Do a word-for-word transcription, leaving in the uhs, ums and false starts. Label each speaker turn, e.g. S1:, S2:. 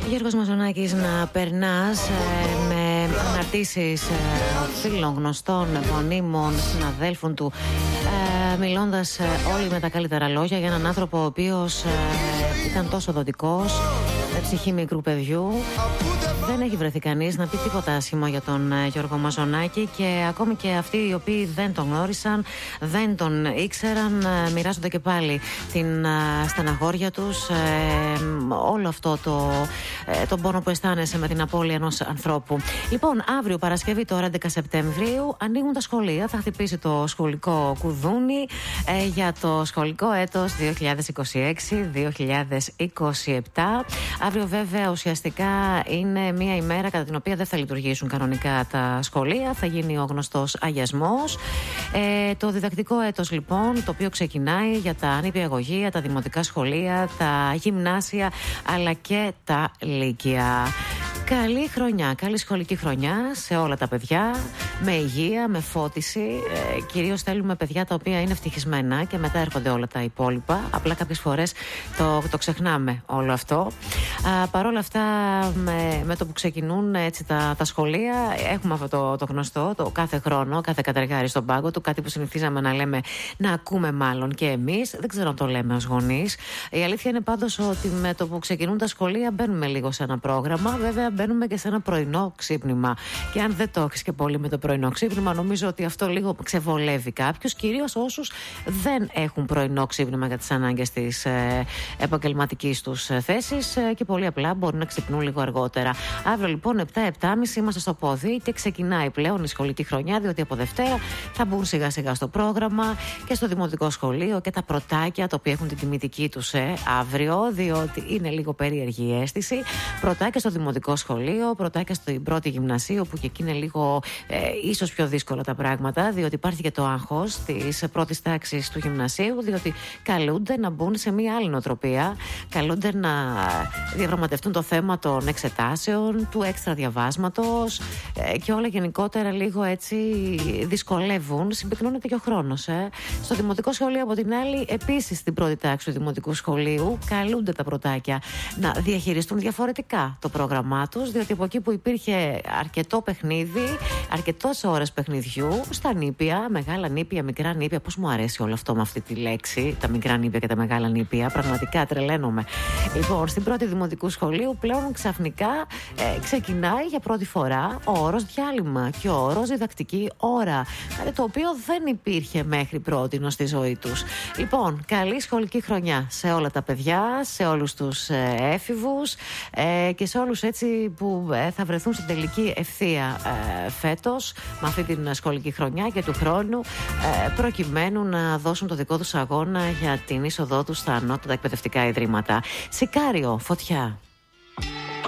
S1: Γιώργος Μαζονάκης, να περνάς ε, με αναρτήσεις ε, φίλων, γνωστών, επωνύμων, συναδέλφων του, ε, μιλώντας ε, όλοι με τα καλύτερα λόγια για έναν άνθρωπο ο οποίος ε, ήταν τόσο δοτικός, με ψυχή μικρού παιδιού. Δεν έχει βρεθεί κανείς να πει τίποτα άσχημο για τον ε, Γιώργο Μαζονάκη, και ακόμη και αυτοί οι οποίοι δεν τον γνώρισαν, δεν τον ήξεραν, ε, μοιράζονται και πάλι την ε, στεναχώρια τους, ε, όλο αυτό το, ε, τον πόνο που αισθάνεσαι με την απώλεια ενός ανθρώπου. Λοιπόν, αύριο Παρασκευή, τώρα έντεκα Σεπτεμβρίου, ανοίγουν τα σχολεία. Θα χτυπήσει το σχολικό κουδούνι ε, για το σχολικό έτος δύο χιλιάδες είκοσι έξι δύο χιλιάδες είκοσι επτά. Αύριο βέβαια ουσιαστικά είναι μια ημέρα κατά την οποία δεν θα λειτουργήσουν κανονικά τα σχολεία. Θα γίνει ο γνωστός αγιασμός. Ε, το διδακτικό έτος λοιπόν, το οποίο ξεκινάει για τα νηπιαγωγεία, τα δημοτικά σχολεία, τα γυμνάσια αλλά και τα λύκεια. Καλή χρονιά, καλή σχολική χρονιά σε όλα τα παιδιά, με υγεία, με φώτιση. Ε, κυρίως θέλουμε παιδιά τα οποία είναι ευτυχισμένα, και μετά έρχονται όλα τα υπόλοιπα. Απλά κάποιες φορές το, το ξεχνάμε όλο αυτό. Α, Παρ' όλα αυτά, με, με το που ξεκινούν έτσι, τα, τα σχολεία, έχουμε αυτό το, το γνωστό, το κάθε χρόνο, κάθε κατεργάρι στον πάγκο του, κάτι που συνηθίζαμε να λέμε, να ακούμε μάλλον και εμείς. Δεν ξέρω αν το λέμε ως γονείς. Η αλήθεια είναι πάντως ότι με το που ξεκινούν τα σχολεία μπαίνουμε λίγο σε ένα πρόγραμμα. Βέβαια, μπαίνουμε και σε ένα πρωινό ξύπνημα. Και αν δεν το έχεις και πολύ με το πρωινό ξύπνημα, νομίζω ότι αυτό λίγο ξεβολεύει κάποιους, κυρίως όσους δεν έχουν πρωινό ξύπνημα για τις ανάγκες της ε, επαγγελματικής τους ε, θέσης, ε, και πολύ απλά μπορούν να ξυπνούν λίγο αργότερα. Αύριο λοιπόν επτά επτά και μισή είμαστε στο πόδι και ξεκινάει πλέον η σχολική χρονιά, διότι από Δευτέρα θα μπουν σιγά σιγά στο πρόγραμμα και στο δημοτικό σχολείο και τα πρωτάκια, τα οποία έχουν την τιμητική τους ε, αύριο, διότι είναι λίγο περίεργη η αίσθηση. Πρωτάκια στο δημοτικό σχολείο, πρωτάκια στην πρώτη γυμνασίου, που και εκεί είναι λίγο ε, ίσως πιο δύσκολα τα πράγματα, διότι υπάρχει και το άγχος της πρώτης τάξης του γυμνασίου, διότι καλούνται να μπουν σε μία άλλη νοοτροπία, καλούνται να διαπραγματευτούν το θέμα των εξετάσεων, του έξτρα διαβάσματος ε, και όλα γενικότερα λίγο έτσι δυσκολεύουν, συμπυκνώνεται και ο χρόνος. Ε. Στο δημοτικό σχολείο, από την άλλη, επίσης στην πρώτη τάξη του δημοτικού σχολείου, καλούνται τα πρωτάκια να διαχειριστούν διαφορετικά το πρόγραμμά τους, διότι από εκεί που υπήρχε αρκετό παιχνίδι, αρκετές ώρες παιχνιδιού, στα νήπια, μεγάλα νήπια, μικρά νήπια, πώς μου αρέσει όλο αυτό με αυτή τη λέξη, τα μικρά νήπια και τα μεγάλα νήπια, πραγματικά τρελαίνομαι. Λοιπόν, στην πρώτη δημοτικού σχολείου πλέον ξαφνικά ε, ξεκινάει για πρώτη φορά ο όρος διάλειμμα και ο όρος διδακτική ώρα, κάτι το οποίο δεν υπήρχε μέχρι πρότινο στη ζωή τους. Λοιπόν, καλή σχολική χρονιά σε όλα τα παιδιά, σε όλους τους ε, έφηβους ε, και σε όλους έτσι που ε, θα βρεθούν στην τελική ευθεία ε, φέτος με αυτή την σχολική χρονιά και του χρόνου, ε, προκειμένου να δώσουν το δικό τους αγώνα για την είσοδό τους στα ανώτατα εκπαιδευτικά ιδρύματα. Σικάριο, φωτιά.